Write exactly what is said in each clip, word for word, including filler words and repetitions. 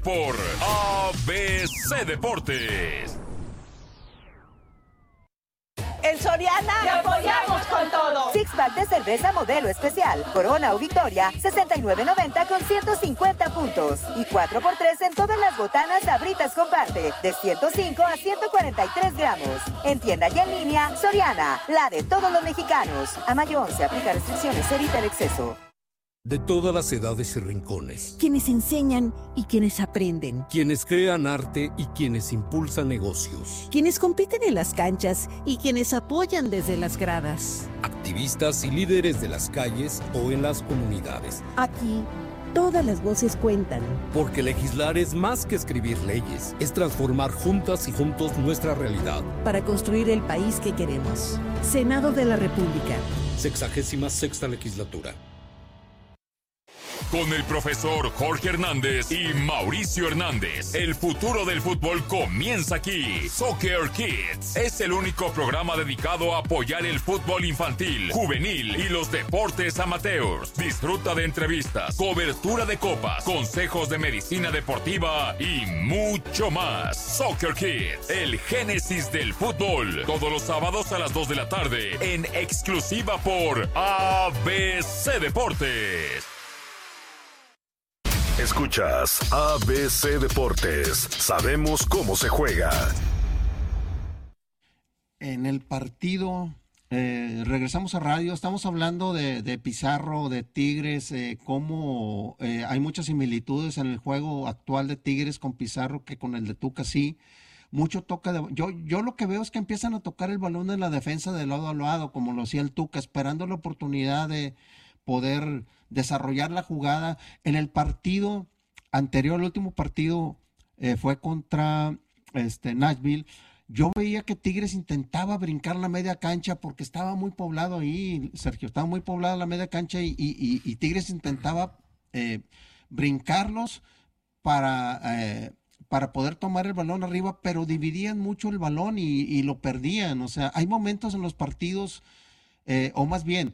Por A B C Deportes. En Soriana te apoyamos con todo. Six pack de cerveza modelo especial, Corona o Victoria, sesenta y nueve noventa con ciento cincuenta puntos. Y cuatro por tres en todas las botanas Sabritas Comparte, de ciento cinco a ciento cuarenta y tres gramos. En tienda y en línea, Soriana, la de todos los mexicanos. A mayo once, aplica restricciones, evita el exceso. De todas las edades y rincones. Quienes enseñan y quienes aprenden. Quienes crean arte y quienes impulsan negocios. Quienes compiten en las canchas y quienes apoyan desde las gradas. Activistas y líderes de las calles o en las comunidades. Aquí, todas las voces cuentan. Porque legislar es más que escribir leyes. Es transformar juntas y juntos nuestra realidad. Para construir el país que queremos. Senado de la República. Sexagésima sexta legislatura. Con el profesor Jorge Hernández y Mauricio Hernández, el futuro del fútbol comienza aquí. Soccer Kids es el único programa dedicado a apoyar el fútbol infantil, juvenil y los deportes amateurs. Disfruta de entrevistas, cobertura de copas, consejos de medicina deportiva y mucho más. Soccer Kids, el génesis del fútbol. Todos los sábados a las dos de la tarde, en exclusiva por A B C Deportes. Escuchas A B C Deportes. Sabemos cómo se juega. En el partido, eh, regresamos a radio, estamos hablando de, de Pizarro, de Tigres, eh, cómo eh, hay muchas similitudes en el juego actual de Tigres con Pizarro que con el de Tuca, sí. Mucho toca de... Yo, yo lo que veo es que empiezan a tocar el balón en la defensa de lado a lado, como lo hacía el Tuca, esperando la oportunidad de poder desarrollar la jugada. En el partido anterior, el último partido eh, fue contra este, Nashville. Yo veía que Tigres intentaba brincar la media cancha porque estaba muy poblado ahí, Sergio, estaba muy poblada la media cancha y, y, y Tigres intentaba eh, brincarlos para, eh, para poder tomar el balón arriba, pero dividían mucho el balón y, y lo perdían. O sea, hay momentos en los partidos, eh, o más bien,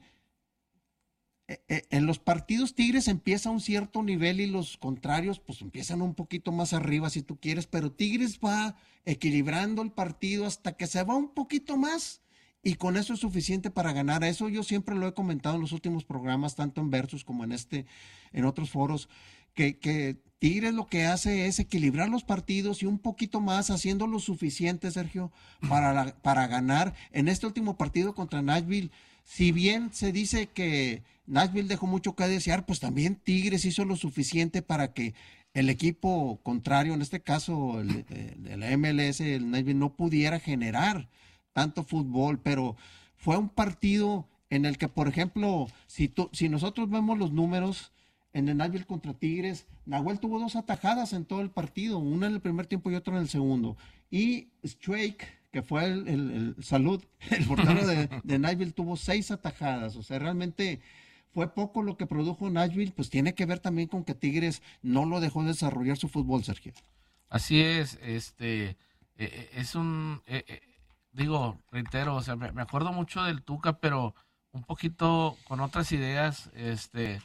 en los partidos Tigres empieza a un cierto nivel y los contrarios pues empiezan un poquito más arriba si tú quieres, pero Tigres va equilibrando el partido hasta que se va un poquito más y con eso es suficiente para ganar. Eso yo siempre lo he comentado en los últimos programas, tanto en Versus como en este, en otros foros, que, que Tigres lo que hace es equilibrar los partidos y un poquito más, haciendo lo suficiente, Sergio, para, la, para ganar. En este último partido contra Nashville, si bien se dice que Nashville dejó mucho que desear, pues también Tigres hizo lo suficiente para que el equipo contrario, en este caso el, el, el M L S, el Nashville, no pudiera generar tanto fútbol, pero fue un partido en el que, por ejemplo, si, tú, si nosotros vemos los números en el Nashville contra Tigres, Nahuel tuvo dos atajadas en todo el partido, una en el primer tiempo y otra en el segundo, y Strake, que fue el, el, el Salud, el portero de, de Nashville, tuvo seis atajadas. O sea, realmente fue poco lo que produjo Nashville, pues tiene que ver también con que Tigres no lo dejó desarrollar su fútbol, Sergio. Así es, este, eh, es un, eh, eh, digo, reitero, o sea, me, me acuerdo mucho del Tuca, pero un poquito con otras ideas, este,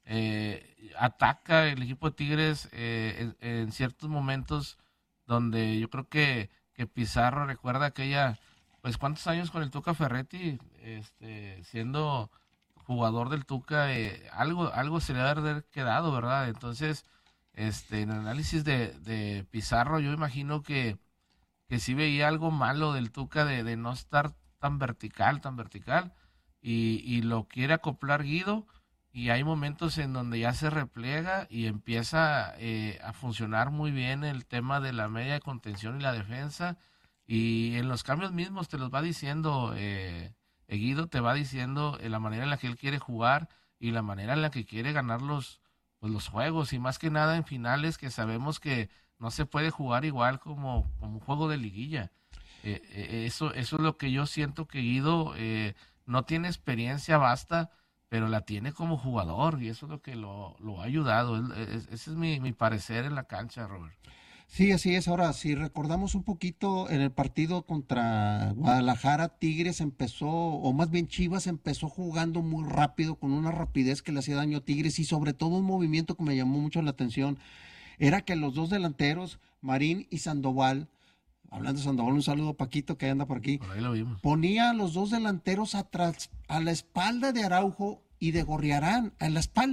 eh, ataca el equipo de Tigres eh, en, en ciertos momentos donde yo creo que que Pizarro recuerda aquella, pues cuántos años con el Tuca Ferretti, este, siendo jugador del Tuca, eh, algo, algo se le debe haber quedado, ¿verdad? Entonces, este, en el análisis de, de Pizarro, yo imagino que, que sí veía algo malo del Tuca de, de no estar tan vertical, tan vertical, y, y lo quiere acoplar Guido, y hay momentos en donde ya se repliega y empieza eh, a funcionar muy bien el tema de la media de contención y la defensa, y en los cambios mismos te los va diciendo, eh, Guido te va diciendo eh, la manera en la que él quiere jugar y la manera en la que quiere ganar los, pues, los juegos, y más que nada en finales que sabemos que no se puede jugar igual como, como un juego de liguilla. Eh, eh, eso, eso es lo que yo siento que Guido eh, no tiene experiencia vasta, pero la tiene como jugador, y eso es lo que lo, lo ha ayudado. Es, ese es mi, mi parecer en la cancha, Robert. Sí, así es. Ahora, si recordamos un poquito en el partido contra Guadalajara, Tigres empezó, o más bien Chivas empezó jugando muy rápido, con una rapidez que le hacía daño a Tigres, y sobre todo un movimiento que me llamó mucho la atención, era que los dos delanteros, Marín y Sandoval, hablando de Sandoval, un saludo a Paquito que anda por aquí, Por ahí lo vimos. ponía a los dos delanteros atrás, a la espalda de Araujo y de Gorriarán, a la espalda.